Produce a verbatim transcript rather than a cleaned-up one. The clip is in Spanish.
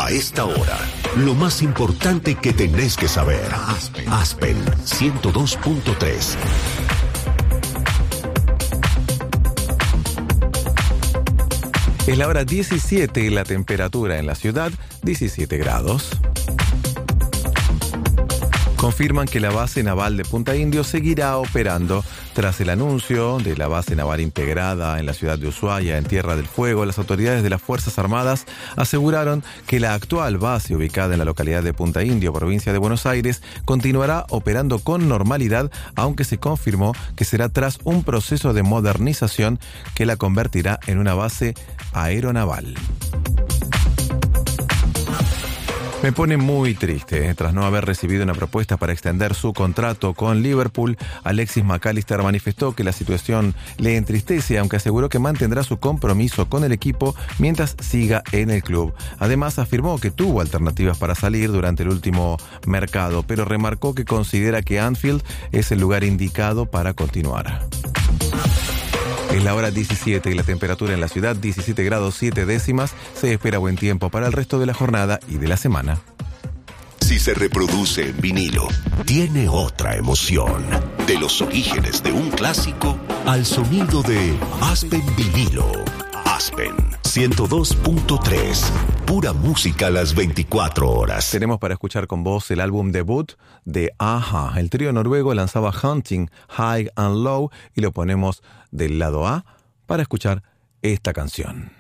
A esta hora, lo más importante que tenés que saber. Aspen, Aspen ciento dos punto tres. Es la hora diecisiete y la temperatura en la ciudad, diecisiete grados. Confirman que la base naval de Punta Indio seguirá operando. Tras el anuncio de la base naval integrada en la ciudad de Ushuaia, en Tierra del Fuego, las autoridades de las Fuerzas Armadas aseguraron que la actual base ubicada en la localidad de Punta Indio, provincia de Buenos Aires, continuará operando con normalidad, aunque se confirmó que será tras un proceso de modernización que la convertirá en una base aeronaval. Me pone muy triste. Tras no haber recibido una propuesta para extender su contrato con Liverpool, Alexis McAllister manifestó que la situación le entristece, aunque aseguró que mantendrá su compromiso con el equipo mientras siga en el club. Además, afirmó que tuvo alternativas para salir durante el último mercado, pero remarcó que considera que Anfield es el lugar indicado para continuar. Es la hora diecisiete y la temperatura en la ciudad diecisiete grados siete décimas. Se espera buen tiempo para el resto de la jornada y de la semana. Si se reproduce en vinilo, tiene otra emoción. De los orígenes de un clásico al sonido de Aspen Vinilo. Aspen ciento dos punto tres. Pura música a las veinticuatro horas. Tenemos para escuchar con vos el álbum debut de A-ha. El trío noruego lanzaba Hunting High and Low y lo ponemos del lado A para escuchar esta canción.